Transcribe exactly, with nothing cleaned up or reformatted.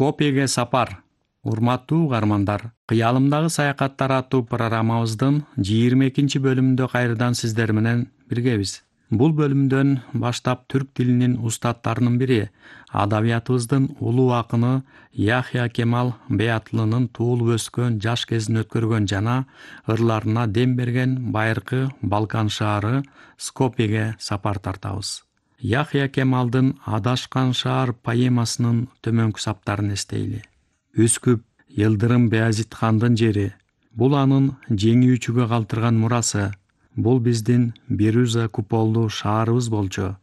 Скопьеге сапар. Урматтуу угармандар, кыялымдагы саякаттар аттуу программабыздын жыйырма экинчи бөлүмүндө кайрадан сиздер менен биргебиз. Бул бөлүмдөн баштап түрк тилинин устаттарынын бири, адабиятыбыздын улуу акыны Яхья Кемал Бейатлынын туулуп өскөн, жаш кезин өткөргөн жана ырларына дем берген байыркы Балкан шаары Скопьеге сапар тартабыз. Яхья Кемалдын Адашкан шаар поэмасынын төмөнкү саптарын эстейли. Үскүп, Йылдырым Баязит хандын жери. Бул анын жеңүүчүгө калтырган мурасы. Бул биздин Беруза куполдуу шаарыбыз болчу.